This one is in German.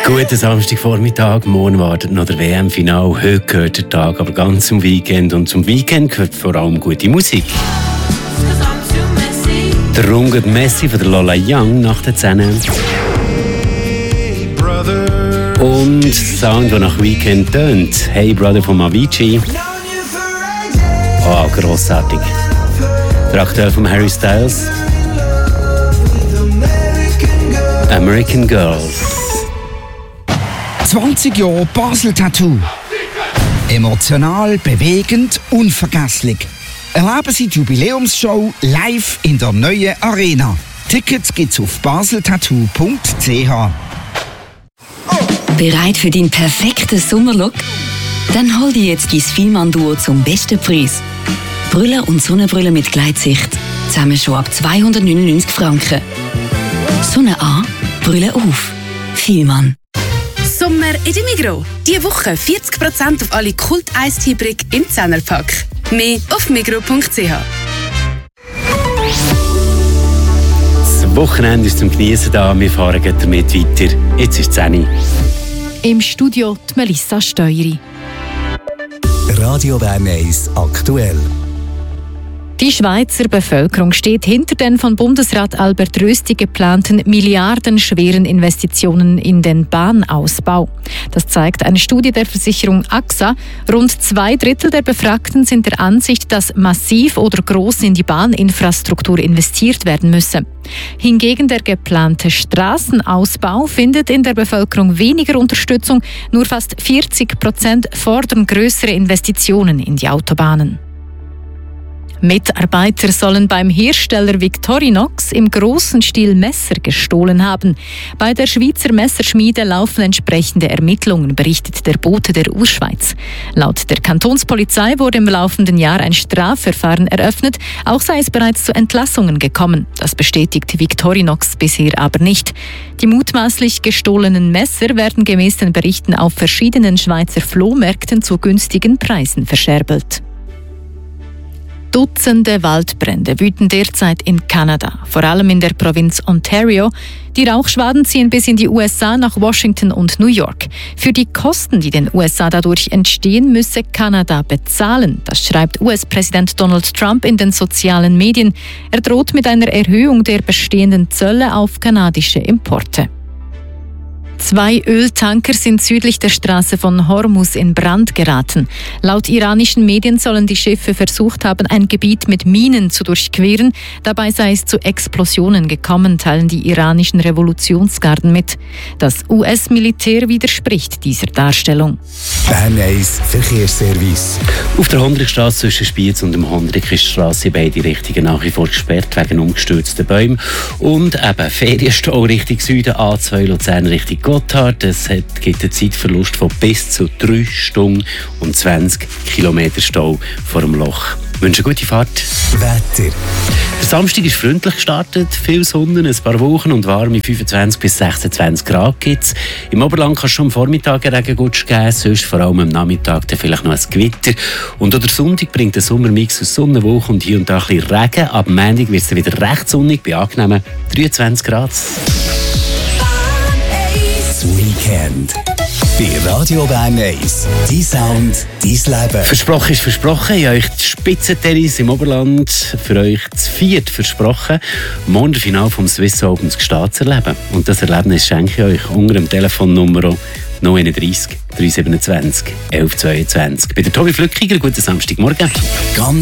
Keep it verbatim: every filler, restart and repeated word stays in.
Guten Samstagvormittag, morgen wartet noch der W M-Final. Heute gehört der Tag aber ganz zum Weekend und zum Weekend gehört vor allem gute Musik. Darum geht Messi von der Lola Young nach den Zähnen. Und Sound, der nach Weekend tönt. Hey Brother von Avicii. Oh, grossartig. Der aktuell von Harry Styles. American Girls. zwanzig Jahre Basel Tattoo. Emotional, bewegend, unvergesslich. Erleben Sie die Jubiläumsshow live in der neuen Arena. Tickets gibt's auf baseltattoo punkt c h. Bereit für deinen perfekten Sommerlook? Dann hol dir jetzt dein Fielmann-Duo zum besten Preis. Brille und Sonnenbrille mit Gleitsicht. Zusammen schon ab zweihundertneunundneunzig Franken. Sonne an, Brille auf. Fielmann. Sommer in der Migros. Diese Woche vierzig Prozent auf alle Kult-Eistee-Brick im Zehnerpack. Mehr auf migros punkt c h. Das Wochenende ist zum Genießen da. Wir fahren damit weiter. Jetzt ist es zehn Uhr. Im Studio die Melissa Steueri. Radio Bern eins aktuell. Die Schweizer Bevölkerung steht hinter den von Bundesrat Albert Rösti geplanten milliardenschweren Investitionen in den Bahnausbau. Das zeigt eine Studie der Versicherung A X A. Rund zwei Drittel der Befragten sind der Ansicht, dass massiv oder groß in die Bahninfrastruktur investiert werden müsse. Hingegen der geplante Straßenausbau findet in der Bevölkerung weniger Unterstützung. Nur fast vierzig Prozent fordern größere Investitionen in die Autobahnen. Mitarbeiter sollen beim Hersteller Victorinox im grossen Stil Messer gestohlen haben. Bei der Schweizer Messerschmiede laufen entsprechende Ermittlungen, berichtet der Bote der Urschweiz. Laut der Kantonspolizei wurde im laufenden Jahr ein Strafverfahren eröffnet, auch sei es bereits zu Entlassungen gekommen. Das bestätigt Victorinox bisher aber nicht. Die mutmaßlich gestohlenen Messer werden gemäß den Berichten auf verschiedenen Schweizer Flohmärkten zu günstigen Preisen verscherbelt. Dutzende Waldbrände wüten derzeit in Kanada, vor allem in der Provinz Ontario. Die Rauchschwaden ziehen bis in die U S A nach Washington und New York. Für die Kosten, die den U S A dadurch entstehen, müsse Kanada bezahlen. Das schreibt U S-Präsident Donald Trump in den sozialen Medien. Er droht mit einer Erhöhung der bestehenden Zölle auf kanadische Importe. Zwei Öltanker sind südlich der Straße von Hormuz in Brand geraten. Laut iranischen Medien sollen die Schiffe versucht haben, ein Gebiet mit Minen zu durchqueren. Dabei sei es zu Explosionen gekommen, teilen die iranischen Revolutionsgarden mit. Das U S-Militär widerspricht dieser Darstellung. Bern eins Verkehrsservice. Auf der Hondrikstraße zwischen Spiez und dem Hondrik ist die Strasse in beide Richtungen nach wie vor gesperrt wegen umgestürzten Bäumen. Und eben Ferienstau Richtung Süden, A zwei Luzern Richtung Gotthard. Es hat, gibt einen Zeitverlust von bis zu drei Stunden und zwanzig Kilometer Stau vor dem Loch. Ich wünsche eine gute Fahrt. Wetter. Der Samstag ist freundlich gestartet, viel Sonne, ein paar Wochen und warme fünfundzwanzig bis sechsundzwanzig Grad gibt's. Im Oberland kann es schon am Vormittag einen Regengutsch geben, sonst vor allem am Nachmittag dann vielleicht noch ein Gewitter. Und auch der Sonntag bringt einen Sommermix aus Sonne, Wolken und hier und da ein bisschen Regen. Ab Montag wird es wieder recht sonnig, bei angenehmen dreiundzwanzig Grad. Das Weekend. Bei Radio Bern eins. Dein Sound, dein Leben. Versprochen ist versprochen. Ich habe euch die Spitzentennis im Oberland für euch zu viert versprochen, morgen das Finale vom Swiss Open Gstaad zu erleben. Und das Erlebnis schenke ich euch unter dem Telefonnummer null eins drei, drei zwei sieben, eins eins zwei zwei. Bei der Tobi Flückiger, guten Samstagmorgen. Ganz